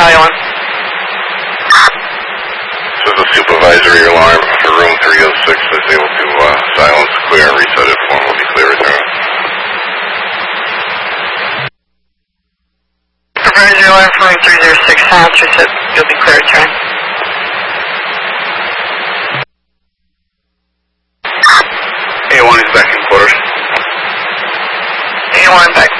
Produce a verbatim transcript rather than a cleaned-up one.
A one. So the supervisory alarm for room three oh six is able to uh, silence, clear, and reset it form will be clear return. Supervisory alarm for room three oh six, silence, reset, you'll be clear return. A one is back in quarters. A one back